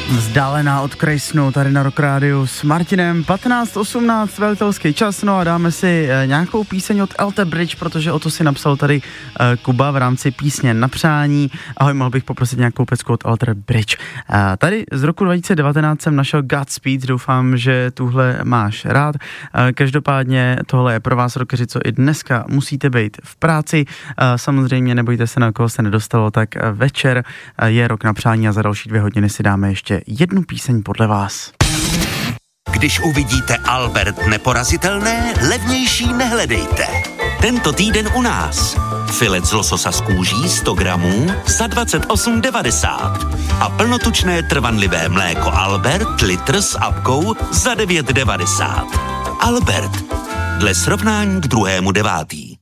Vzdálená od Krajsnu tady na Rock Rádiu s Martinem. 15:18 velitelský čas, no a dáme si nějakou píseň od Alter Bridge, protože o to si napsal tady Kuba v rámci písně na přání. Ahoj, mohl bych poprosit nějakou pecku od Alter Bridge. Tady z roku 2019 jsem našel Godspeed, doufám, že tuhle máš rád. Každopádně tohle je pro vás rockeři, co i dneska musíte být v práci. Samozřejmě nebojte se, na koho se nedostalo, tak večer je Rock na přání a za další 2 hodiny si dáme ještě jednu píseň podle vás. Když uvidíte Albert neporazitelné, levnější nehledejte. Tento týden u nás. Filet z lososa z kůží 100 gramů za 28,90 a plnotučné trvanlivé mléko Albert litr s apkou za 9,90. Albert. Dle srovnání k 2.9.